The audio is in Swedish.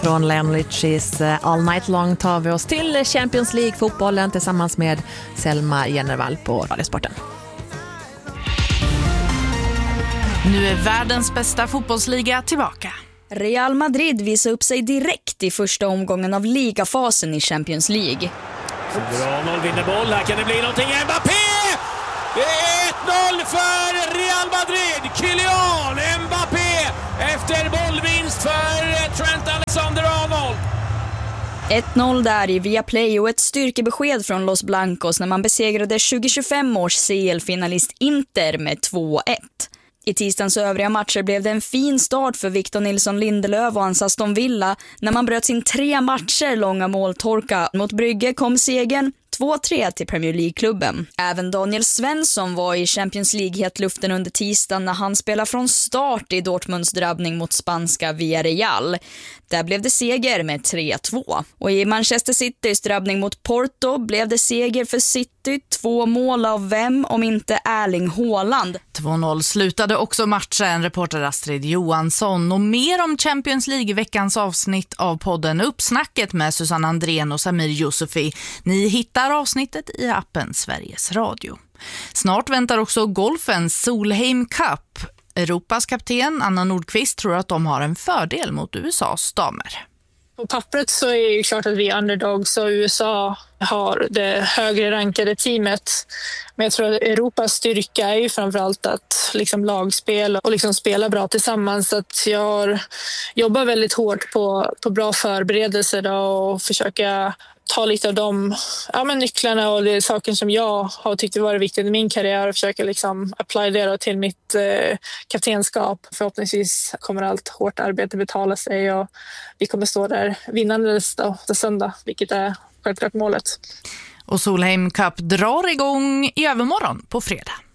Från Lionel Richie's All Night Long tar vi oss till Champions League-fotbollen tillsammans med Selma Jennervall på Radiosporten. Nu är världens bästa fotbollsliga tillbaka. Real Madrid visar upp sig direkt i första omgången av ligafasen i Champions League. Ronald vinner boll, här kan det bli någonting. Mbappé! Det är 1-0 för Real Madrid. Kylian Mbappé efter bollvinst för Trent Alexander-Arnold. 1-0 där i Viaplay och ett styrkebesked från Los Blancos när man besegrade 2025 års CL-finalist Inter med 2-1. I tisdagens övriga matcher blev det en fin start för Victor Nilsson Lindelöf och hans Aston Villa när man bröt sin 3 matcher långa måltorka. Mot Brygge kom segern 2-3 till Premier League-klubben. Även Daniel Svensson var i Champions League-hetluften under tisdagen när han spelade från start i Dortmunds drabbning mot spanska Villarreal. Där blev det seger med 3-2. Och i Manchester Citys drabbning mot Porto blev det seger för City. 2 mål av vem om inte Erling Haaland. 2-0 slutade också matchen, reporter Astrid Johansson. Och mer om Champions League i veckans avsnitt av podden Uppsnacket med Susanne Andrén och Samir Yusufi. Ni hittar avsnittet i appen Sveriges Radio. Snart väntar också golfens Solheim Cup. Europas kapten Anna Nordqvist tror att de har en fördel mot USAs damer. På pappret så är det ju klart att vi är underdogs och USA har det högre rankade teamet. Men jag tror att Europas styrka är ju framförallt att liksom lagspel och liksom spela bra tillsammans. Så att jag jobbar väldigt hårt på bra förberedelser då och försöka ta lite av de nycklarna och det saker som jag har tyckt var viktigt i min karriär och försöka liksom apply det då till mitt kaptenskap. Förhoppningsvis kommer allt hårt arbete betala sig och vi kommer stå där vinnandes då söndag, vilket är självklart målet. Och Solheim Cup drar igång i övermorgon på fredag.